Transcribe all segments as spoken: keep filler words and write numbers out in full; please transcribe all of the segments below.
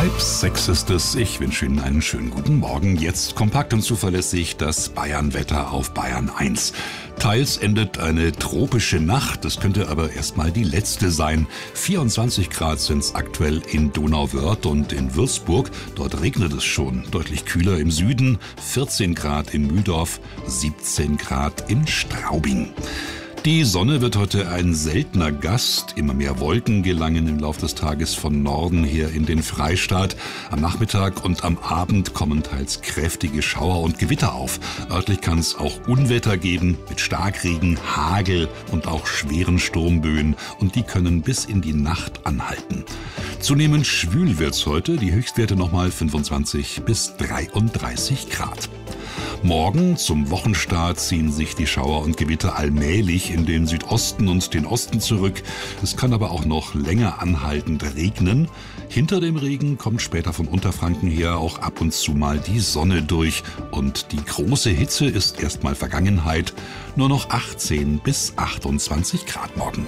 Halb sechs ist es. Ich wünsche Ihnen einen schönen guten Morgen. Jetzt kompakt und zuverlässig das Bayern-Wetter auf Bayern eins. Teils endet eine tropische Nacht, das könnte aber erstmal die letzte sein. vierundzwanzig Grad sind es aktuell in Donauwörth und in Würzburg. Dort regnet es schon. Deutlich kühler im Süden, vierzehn Grad in Mühldorf, siebzehn Grad in Straubing. Die Sonne wird heute ein seltener Gast. Immer mehr Wolken gelangen im Laufe des Tages von Norden her in den Freistaat. Am Nachmittag und am Abend kommen teils kräftige Schauer und Gewitter auf. Örtlich kann es auch Unwetter geben mit Starkregen, Hagel und auch schweren Sturmböen. Und die können bis in die Nacht anhalten. Zunehmend schwül wird's heute. Die Höchstwerte nochmal fünfundzwanzig bis dreiunddreißig Grad. Morgen zum Wochenstart ziehen sich die Schauer und Gewitter allmählich in den Südosten und den Osten zurück. Es kann aber auch noch länger anhaltend regnen. Hinter dem Regen kommt später von Unterfranken her auch ab und zu mal die Sonne durch. Und die große Hitze ist erstmal Vergangenheit. Nur noch achtzehn bis achtundzwanzig Grad morgen.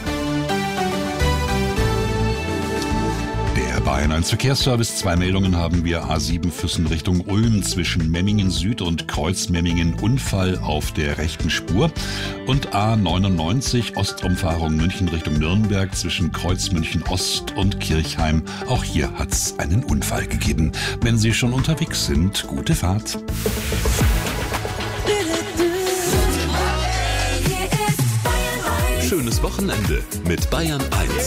Bayern eins Verkehrsservice. Zwei Meldungen haben wir. A sieben Füssen Richtung Ulm zwischen Memmingen Süd und Kreuzmemmingen Unfall auf der rechten Spur. Und A neunundneunzig Ostumfahrung München Richtung Nürnberg zwischen Kreuzmünchen Ost und Kirchheim. Auch hier hat es einen Unfall gegeben. Wenn Sie schon unterwegs sind, gute Fahrt. Schönes Wochenende mit Bayern eins.